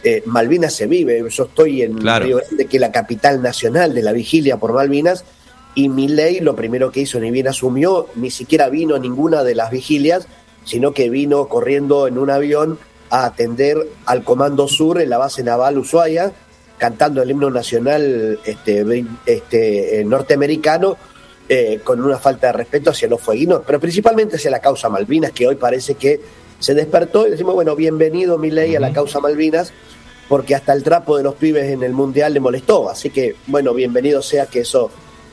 Malvinas se vive. Yo estoy en Río Grande, que es la capital nacional de la vigilia por Malvinas, y Milei lo primero que hizo, ni bien asumió, ni siquiera vino a ninguna de las vigilias, sino que vino corriendo en un avión a atender al Comando Sur en la base naval Ushuaia, cantando el himno nacional norteamericano, con una falta de respeto hacia los fueguinos, pero principalmente hacia la causa Malvinas, que hoy parece que se despertó, y decimos, bueno, bienvenido Milei a la causa Malvinas, porque hasta el trapo de los pibes en el Mundial le molestó, así que, bueno, bienvenido sea que eso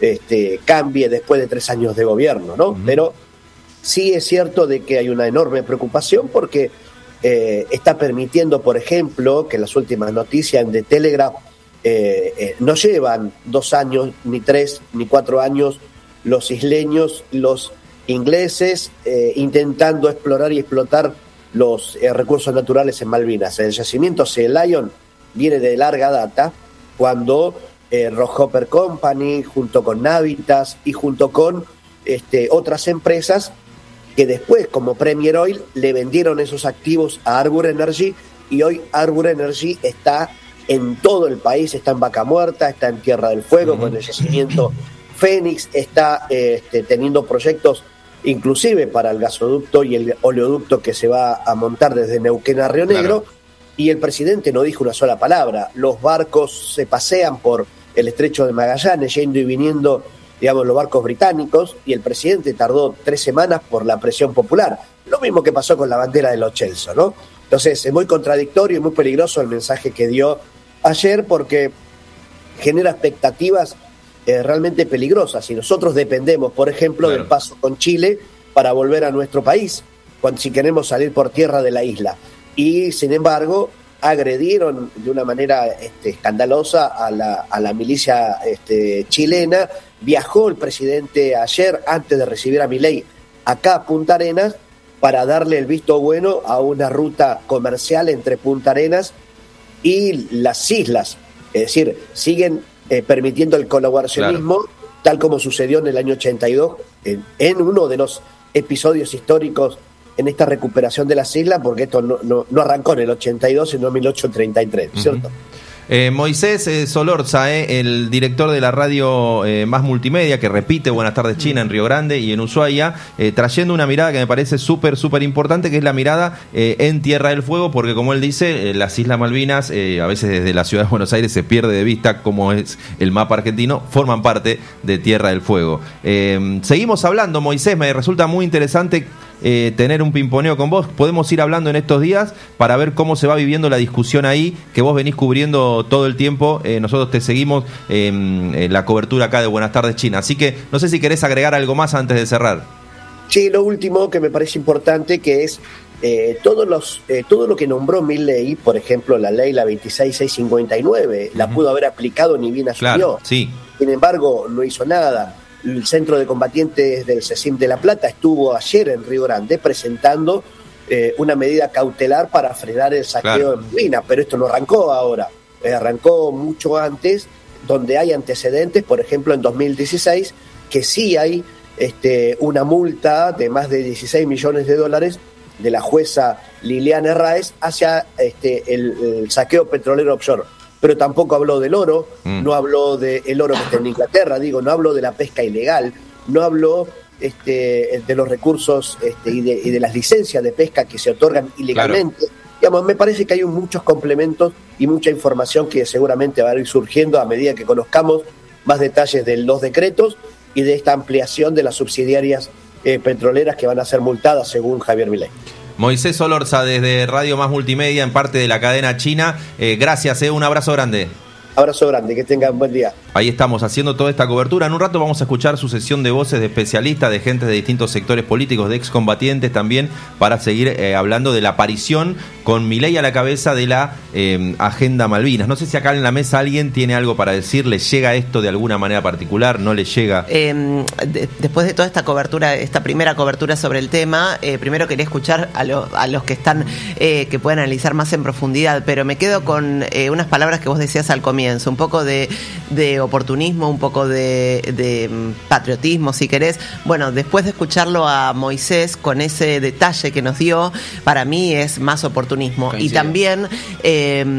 cambie después de 3 años de gobierno, ¿no? Pero sí es cierto de que hay una enorme preocupación porque está permitiendo, por ejemplo, que las últimas noticias de Telegraph no llevan 2 años, ni 3, ni 4 años los isleños, los ingleses, intentando explorar y explotar los recursos naturales en Malvinas. El yacimiento Sea Lion viene de larga data, cuando Rockhopper Company, junto con Navitas y junto con otras empresas, que después, como Premier Oil, le vendieron esos activos a Arbor Energy, y hoy Arbor Energy está en todo el país, está en Vaca Muerta, está en Tierra del Fuego, con el yacimiento Fénix, está teniendo proyectos inclusive para el gasoducto y el oleoducto que se va a montar desde Neuquén a Río Negro, y el presidente no dijo una sola palabra. Los barcos se pasean por el estrecho de Magallanes, yendo y viniendo, digamos, los barcos británicos, y el presidente tardó 3 semanas por la presión popular. Lo mismo que pasó con la bandera de los Chelsea, ¿no? Entonces es muy contradictorio y muy peligroso el mensaje que dio ayer, porque genera expectativas realmente peligrosas, y nosotros dependemos, por ejemplo, del paso con Chile para volver a nuestro país, si queremos salir por tierra de la isla. Y sin embargo agredieron de una manera escandalosa a la milicia chilena. Viajó el presidente ayer, antes de recibir a Milei, acá a Punta Arenas, para darle el visto bueno a una ruta comercial entre Punta Arenas y las islas. Es decir, siguen permitiendo el colaboracionismo, tal como sucedió en el año 82, en uno de los episodios históricos en esta recuperación de las islas, porque esto no arrancó en el 82, sino en 1833, ¿cierto? Moisés Solorza, el director de la radio Más Multimedia, que repite Buenas Tardes China en Río Grande y en Ushuaia, trayendo una mirada que me parece súper importante, que es la mirada en Tierra del Fuego, porque como él dice, las Islas Malvinas, a veces desde la ciudad de Buenos Aires se pierde de vista cómo es el mapa argentino, forman parte de Tierra del Fuego. Seguimos hablando, Moisés, me resulta muy interesante tener un pimponeo con vos. Podemos ir hablando en estos días para ver cómo se va viviendo la discusión ahí, que vos venís cubriendo todo el tiempo. Nosotros te seguimos en la cobertura acá de Buenas Tardes China, así que no sé si querés agregar algo más antes de cerrar. Sí, lo último que me parece importante, que es todo lo que nombró Milei, por ejemplo, la ley, la 26659, la pudo haber aplicado, ni bien asumió. Claro, sí. Sin embargo, no hizo nada. El Centro de Combatientes del CECIM de La Plata estuvo ayer en Río Grande presentando una medida cautelar para frenar el saqueo en Malvinas, pero esto no arrancó ahora, arrancó mucho antes, donde hay antecedentes, por ejemplo en 2016, que sí hay una multa de más de $16 millones de la jueza Liliana Herráez hacia el saqueo petrolero offshore. Pero tampoco habló del oro, no habló del oro que está en Inglaterra, no habló de la pesca ilegal, no habló de los recursos y de las licencias de pesca que se otorgan ilegalmente. Claro. Digamos, me parece que hay muchos complementos y mucha información que seguramente va a ir surgiendo a medida que conozcamos más detalles de los decretos y de esta ampliación de las subsidiarias petroleras que van a ser multadas según Javier Milei. Moisés Solorza, desde Radio Más Multimedia, en parte de la cadena china. Gracias, un abrazo grande. Abrazo grande, que tengan buen día. Ahí estamos haciendo toda esta cobertura. En un rato vamos a escuchar su sesión de voces de especialistas, de gente de distintos sectores políticos, de excombatientes también, para seguir hablando de la aparición con Milei a la cabeza de la Agenda Malvinas. No sé si acá en la mesa alguien tiene algo para decir. ¿Le llega esto de alguna manera particular? ¿No le llega? Después de toda esta cobertura, esta primera cobertura sobre el tema, primero quería escuchar a los que están, que pueden analizar más en profundidad, pero me quedo con unas palabras que vos decías al comienzo, un poco de oportunismo, un poco de patriotismo, si querés. Bueno, después de escucharlo a Moisés con ese detalle que nos dio, para mí es más oportunismo. Coincido. Y también